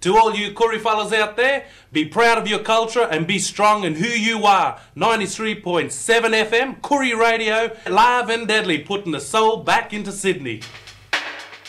To all you Koori fellas out there, be proud of your culture and be strong in who you are. 93.7 FM, Koori Radio, live and deadly, putting the soul back into Sydney.